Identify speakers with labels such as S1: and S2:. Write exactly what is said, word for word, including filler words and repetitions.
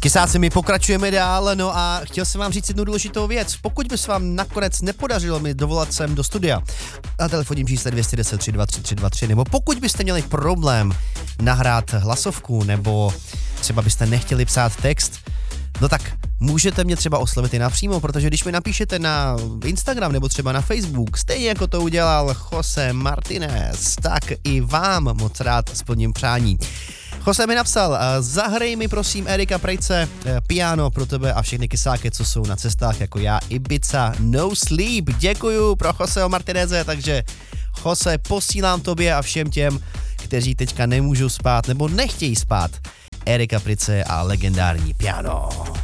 S1: Kysáci, my pokračujeme dál, no a chtěl jsem vám říct jednu důležitou věc. Pokud by se vám nakonec nepodařilo mi dovolat sem do studia na telefonním čísle dvě jedna nula tři dva tři tři dva tři, nebo pokud byste měli problém nahrát hlasovku, nebo třeba byste nechtěli psát text, no tak můžete mě třeba oslovit i napřímo, protože když mi napíšete na Instagram nebo třeba na Facebook, stejně jako to udělal Jose Martinez, tak i vám moc rád splním přání. Jose mi napsal, zahraj mi prosím Erika Prejce piano pro tebe a všechny kysáky, co jsou na cestách jako já, Ibiza, No Sleep. Děkuju pro Joseho Martineze, takže Jose, posílám tobě a všem těm, kteří teďka nemůžou spát nebo nechtějí spát, Erika Prejce a legendární piano.